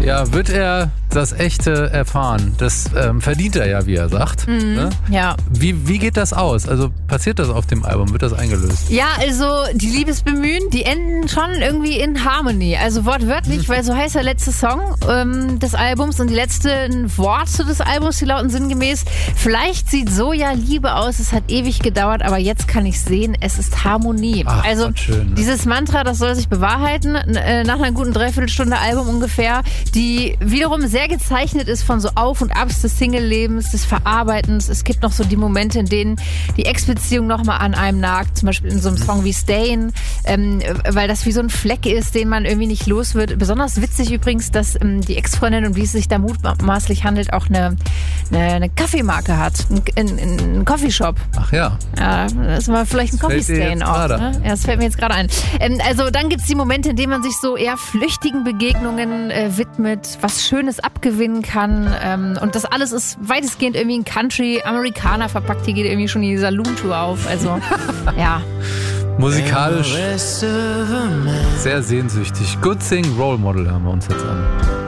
Ja, wird er das Echte erfahren? Das verdient er ja, wie er sagt. Ne? Ja. Wie geht das aus? Also passiert das auf dem Album? Wird das eingelöst? Ja, also die Liebesbemühen, die enden schon irgendwie in Harmony. Also wortwörtlich, weil so heißt der letzte Song des Albums und die letzten Worte des Albums, die lauten sinngemäß: Vielleicht sieht so ja Liebe aus, es hat ewig gedauert, aber jetzt kann ich sehen, es ist Harmonie. Ach, also schön, ne? Dieses Mantra, das soll sich bewahrheiten, nach einer guten Dreiviertelstunde Album ungefähr, die wiederum sehr gezeichnet ist von so Auf und Abs des Single-Lebens, des Verarbeitens. Es gibt noch so die Momente, in denen die Ex-Beziehung nochmal an einem nagt, zum Beispiel in so einem Song wie Stayin', weil das wie so ein Fleck ist, den man irgendwie nicht los wird. Besonders witzig übrigens, dass die Ex-Freundin, um die es sich da mutmaßlich handelt, auch eine Kaffeemarke hat, einen Coffeeshop. Ach ja. Ja, das ist mal vielleicht ein Coffee-Stain auch. Ne? Ja, das fällt mir jetzt gerade ein. Also dann gibt es die Momente, in denen man sich so eher flüchtigen Begegnungen widmet, was Schönes abgewinnen kann. Und das alles ist weitestgehend irgendwie ein Country-Amerikaner verpackt. Hier geht irgendwie schon die Saloon-Tour auf. Also, ja. Musikalisch sehr sehnsüchtig. Good Thing Role Model hören wir uns jetzt an.